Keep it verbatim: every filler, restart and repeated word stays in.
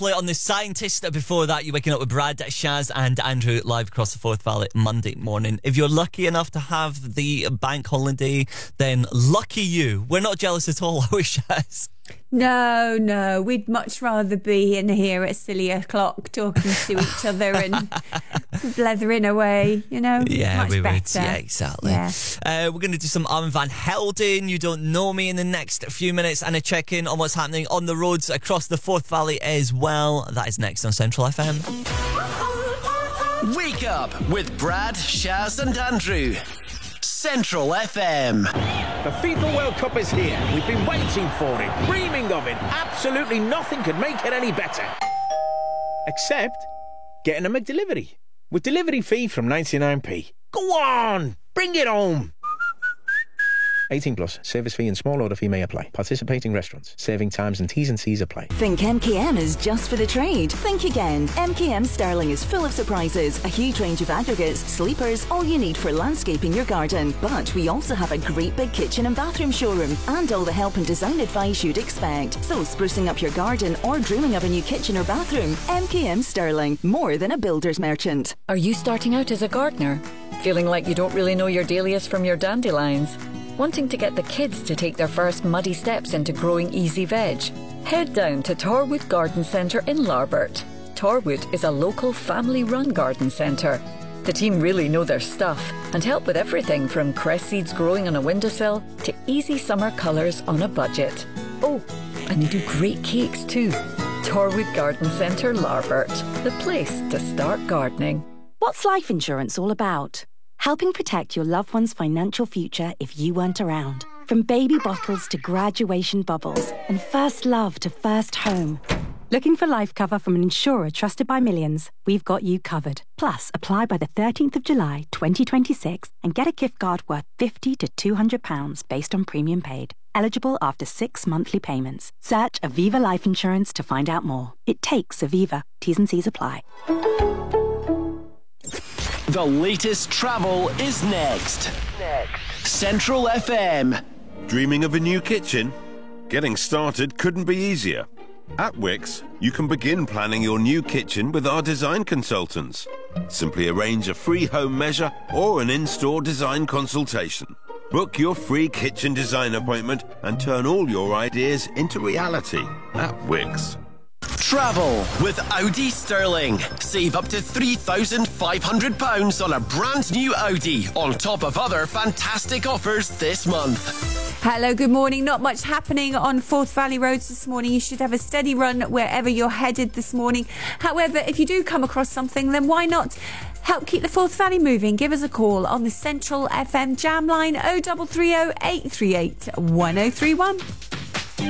Split on The Scientist. Before that, you're waking up with Brad, Shaz and Andrew live across the Forth Valley Monday morning. If you're lucky enough to have the bank holiday, then lucky you. We're not jealous at all, are we, Shaz? No, no. We'd much rather be in here at silly o'clock talking to each other and blethering away, you know? Yeah, much we better. would. Yeah, exactly. Yeah. Uh, we're going to do some Armin van Helden, You Don't Know Me, in the next few minutes, and a check-in on what's happening on the roads across the Forth Valley as well. That is next on Central F M. Wake up with Brad, Shaz and Andrew. Central F M. The FIFA World Cup is here. We've been waiting for it, dreaming of it. Absolutely nothing could make it any better. Except getting a McDelivery. With delivery fee from ninety-nine p. Go on, bring it home. eighteen plus, service fee and small order fee may apply. Participating restaurants, serving times and T's and C's apply. Think M K M is just for the trade? Think again. M K M Sterling is full of surprises. A huge range of aggregates, sleepers, all you need for landscaping your garden. But we also have a great big kitchen and bathroom showroom and all the help and design advice you'd expect. So sprucing up your garden or dreaming of a new kitchen or bathroom, M K M Sterling, more than a builder's merchant. Are you starting out as a gardener? Feeling like you don't really know your dahlias from your dandelions? Wanting to get the kids to take their first muddy steps into growing easy veg? Head down to Torwood Garden Centre in Larbert. Torwood is a local family-run garden centre. The team really know their stuff and help with everything from cress seeds growing on a windowsill to easy summer colours on a budget. Oh, and they do great cakes too. Torwood Garden Centre, Larbert, the place to start gardening. What's life insurance all about? Helping protect your loved one's financial future if you weren't around. From baby bottles to graduation bubbles and first love to first home. Looking for life cover from an insurer trusted by millions? We've got you covered. Plus, apply by the thirteenth of July, twenty twenty-six and get a gift card worth fifty to two hundred pounds based on premium paid. Eligible after six monthly payments. Search Aviva Life Insurance to find out more. It takes Aviva. T's and C's apply. The latest travel is next. Next. Central F M. Dreaming of a new kitchen? Getting started couldn't be easier. At Wix, you can begin planning your new kitchen with our design consultants. Simply arrange a free home measure or an in-store design consultation. Book your free kitchen design appointment and turn all your ideas into reality at Wix. Travel with Audi Sterling. Save up to three thousand five hundred pounds on a brand new Audi, on top of other fantastic offers this month. Hello, good morning. Not much happening on Forth Valley roads this morning. You should have a steady run wherever you're headed this morning. However, if you do come across something, then why not help keep the Forth Valley moving? Give us a call on the Central F M Jam line oh three three oh, eight three eight, one oh three one.